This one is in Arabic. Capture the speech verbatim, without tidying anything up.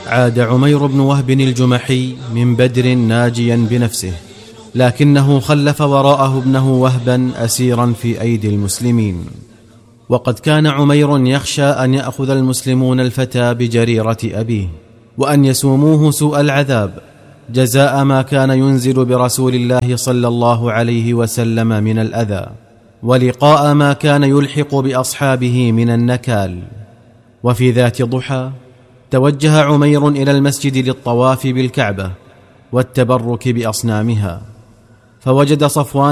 عاد عمير بن وهب الجمحي من بدر ناجيا بنفسه، لكنه خلف وراءه ابنه وهبا أسيرا في أيدي المسلمين. وقد كان عمير يخشى أن يأخذ المسلمون الفتى بجريرة أبيه، وأن يسوموه سوء العذاب جزاء ما كان ينزل برسول الله صلى الله عليه وسلم من الأذى، ولقاء ما كان يلحق بأصحابه من النكال. وفي ذات ضحى توجه عمير إلى المسجد للطواف بالكعبة والتبرك بأصنامها، فوجد صفوان